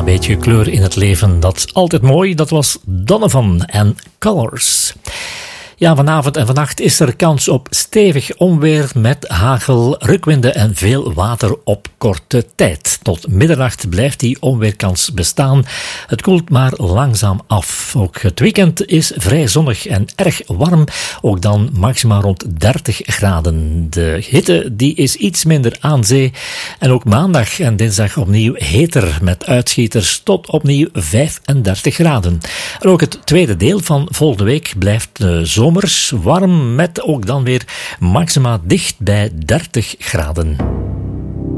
beetje kleur in het leven. Dat is altijd mooi. Dat was Donovan en Colors. Ja, vanavond en vannacht is er kans op stevig onweer met hagel, rukwinden en veel water op korte tijd. Tot middernacht blijft die onweerkans bestaan. Het koelt maar langzaam af. Ook het weekend is vrij zonnig en erg warm. Ook dan maximaal rond 30 graden. De hitte die is iets minder aan zee. En ook maandag en dinsdag opnieuw heter met uitschieters tot opnieuw 35 graden. En ook het tweede deel van volgende week blijft zomers warm met ook dan weer maxima dicht bij 30 graden.